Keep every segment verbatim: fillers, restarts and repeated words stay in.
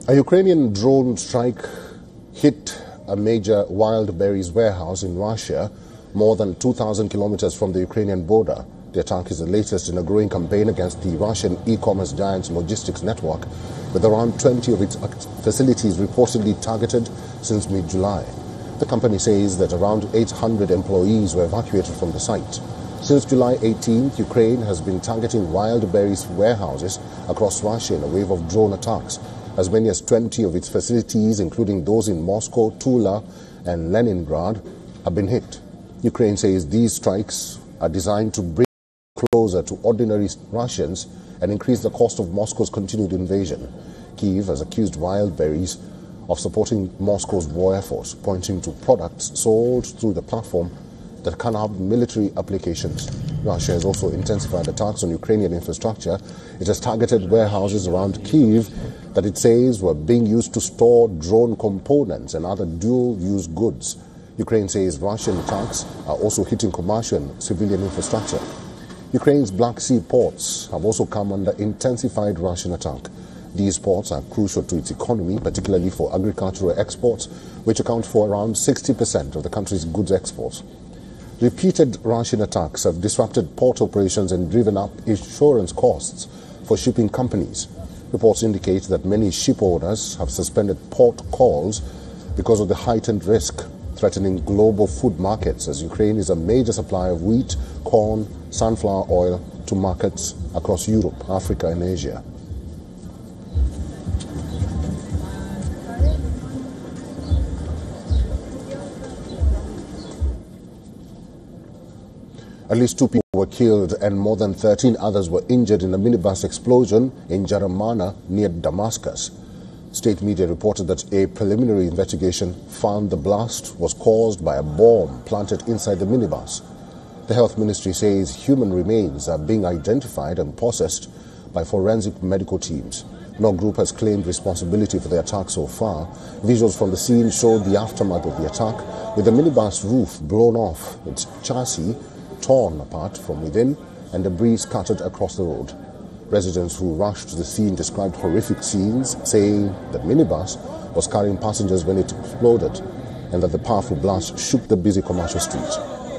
A Ukrainian drone strike hit a major wild berries warehouse in Russia, more than two thousand kilometers from the Ukrainian border. The attack is the latest in a growing campaign against the Russian e-commerce giant's logistics network, with around twenty of its facilities reportedly targeted since mid-July. The company says that around eight hundred employees were evacuated from the site. Since July eighteenth, Ukraine has been targeting wild berries warehouses across Russia in a wave of drone attacks. As many as twenty of its facilities, including those in Moscow, Tula and Leningrad, have been hit. Ukraine says these strikes are designed to bring closer to ordinary Russians and increase the cost of Moscow's continued invasion. Kyiv has accused wild berries of supporting Moscow's war efforts, pointing to products sold through the platform that can have military applications. Russia has also intensified attacks on Ukrainian infrastructure. It has targeted warehouses around Kyiv that it says were being used to store drone components and other dual-use goods. Ukraine says Russian attacks are also hitting commercial and civilian infrastructure. Ukraine's Black Sea ports have also come under intensified Russian attack. These ports are crucial to its economy, particularly for agricultural exports, which account for around sixty percent of the country's goods exports. Repeated Russian attacks have disrupted port operations and driven up insurance costs for shipping companies. Reports indicate that many ship owners have suspended port calls because of the heightened risk threatening global food markets, as Ukraine is a major supplier of wheat, corn, sunflower oil to markets across Europe, Africa and Asia. At least two people were killed and more than thirteen others were injured in a minibus explosion in Jaramana near Damascus. State media reported that a preliminary investigation found the blast was caused by a bomb planted inside the minibus. The health ministry says human remains are being identified and processed by forensic medical teams. No group has claimed responsibility for the attack so far. Visuals from the scene showed the aftermath of the attack, with the minibus roof blown off, its chassis torn apart from within and debris scattered across the road. Residents who rushed to the scene described horrific scenes, saying that minibus was carrying passengers when it exploded and that the powerful blast shook the busy commercial street.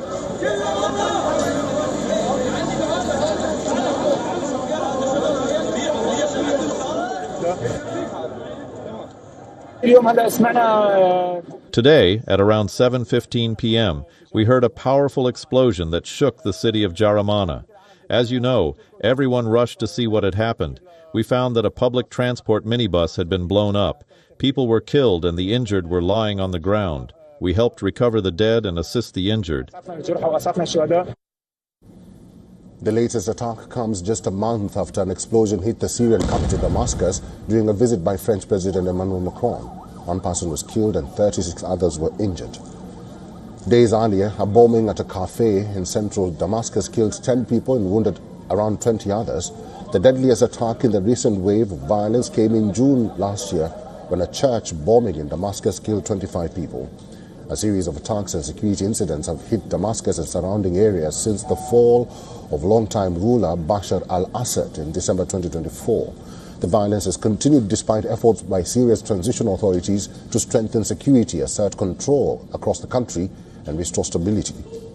Today, at around seven fifteen p m, we heard a powerful explosion that shook the city of Jaramana. As you know, everyone rushed to see what had happened. We found that a public transport minibus had been blown up. People were killed and the injured were lying on the ground. We helped recover the dead and assist the injured. The latest attack comes just a month after an explosion hit the Syrian capital Damascus during a visit by French President Emmanuel Macron. One person was killed and thirty-six others were injured. Days earlier, a bombing at a cafe in central Damascus killed ten people and wounded around twenty others. The deadliest attack in the recent wave of violence came in June last year, when a church bombing in Damascus killed twenty-five people. A series of attacks and security incidents have hit Damascus and surrounding areas since the fall of longtime ruler Bashar al-Assad in December twenty twenty-four. The violence has continued despite efforts by Syria's transitional authorities to strengthen security, assert control across the country, and restore stability.